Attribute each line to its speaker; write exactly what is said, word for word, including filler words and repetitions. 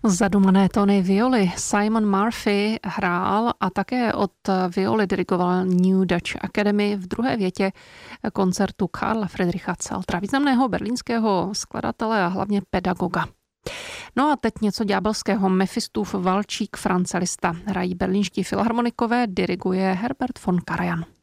Speaker 1: Zadumané tóny violy Simon Murphy hrál a také od violy dirigoval New Dutch Academy v druhé větě koncertu Karla Friedricha Zeltera, významného berlínského skladatele a hlavně pedagoga. No a teď něco ďábelského. Mefistův valčík Francelista hrají berlínští filharmonikové, diriguje Herbert von Karajan.